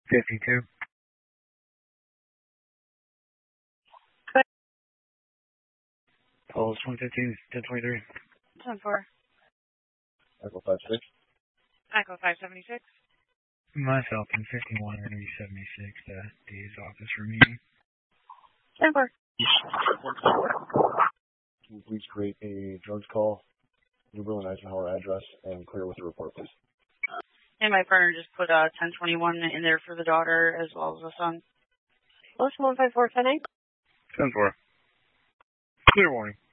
52. Pulse 115, 1023. 10-4. Echo 56. Echo 576. Myself in 51, Energy 76, Dave's office remaining. 10-4. Can you please create a drugs call, Newberlin Eisenhower address, and clear with the report, please? And my partner just put 1021 in there for the daughter as well as the son. Motion 154, 10-8. 10-4. Clear warning.